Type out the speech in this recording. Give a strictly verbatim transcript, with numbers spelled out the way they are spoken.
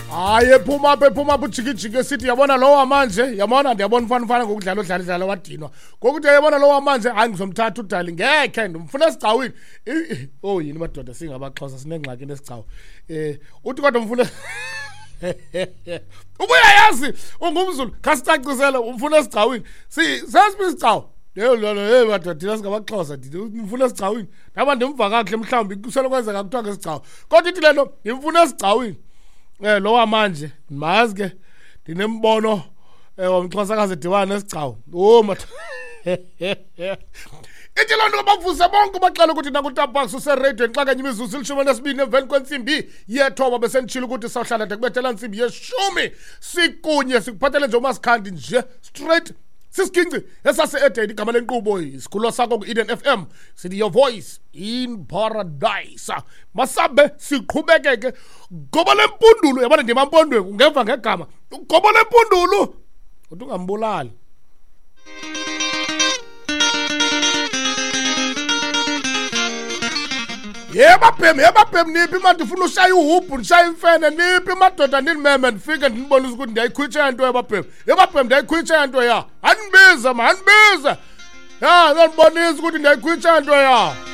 hayi ephuma apha ephuma apha ujikijiki sithi yabona lo wamanje yabona ndiyabona ufana ufana ngokudlala udlala udlala wadinwa ngokuthi yabona lo wamanje hayi ngizomthatha udali ngekhe ndimfuna esigcawini oh yini madoda singabaxhosa sinengxaki nesigcawu eh uthi kodwa mfuna ubuyayazi ungumzulu khasicacisele umfuna esigcawini si sasibi isigcawu Hey lolo hey madoda thina singabaxhosa ndimfuna esigcawini ngaba ndimva kahle mhlawumbi kusele kwenzeka kuthiwa ngesigcawu kodwa ithi lelo ngimfuna esigcawini eh lo wamanje mazi ke ndinembono eh wamxhosa kaze diwana esigcawu oh madoda ithi loo nto bavuze bonke baxela ukuthi nakutapax useradiweni xa kanye imizuzu ilishumi nesibini emveni kwentsimbi yethoba besenditshila ukuthi sawuhlala de kubethela ntsimbi yeshumi sikunye sikuphathele nje umasikhandi nje straight sisiginci esase-edeni igama lenkqubo isikhululo sakho ku-Eden F M sithi your voice in paradise masabe siqhubekeke goba lempundulo yabona ndimampondweni ungeva ngegama goba lempundulo kodwa ungambulali Yeba bhem yeba bhem niphi manje ufuna ushaya uhubhu nishaya imfene niphi madoda ninimeme ndifike ndinibonisa ukuthi ndiyayikhwitsha into yeba bhem yeba bhem ndiyayikhwitsha into ya andibiza ma andibiza ya ngibonisa ukuthi ndiyayikhwitsha into ya